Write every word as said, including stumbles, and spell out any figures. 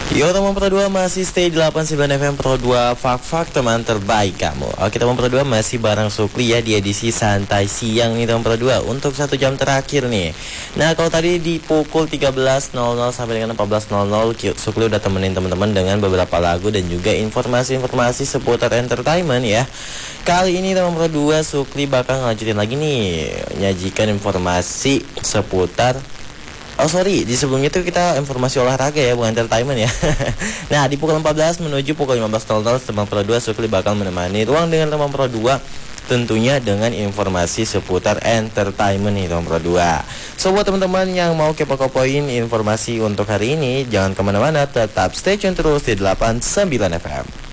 Yo teman Pro dua masih stay delapan puluh sembilan F M Pro dua, Fak-Fak teman terbaik kamu. Oke teman Pro dua masih bareng Sukli ya di edisi santai siang nih teman Pro dua untuk satu jam terakhir nih. Nah kalau tadi di pukul tiga belas nol nol sampai dengan empat belas nol nol Sukli udah temenin teman-teman dengan beberapa lagu dan juga informasi-informasi seputar entertainment ya. Kali ini teman Pro dua Sukli bakal ngelanjutin lagi nih, nyajikan informasi seputar Oh sorry, di sebelumnya itu kita informasi olahraga ya, bukan entertainment ya. Nah di pukul empat belas menuju pukul lima belas nol nol teman Pro dua Sukli bakal menemani ruang dengan teman Pro dua, tentunya dengan informasi seputar entertainment nih teman Pro dua. So buat teman-teman yang mau kepo-kepoin informasi untuk hari ini, jangan kemana-mana, tetap stay tune terus di delapan puluh sembilan F M.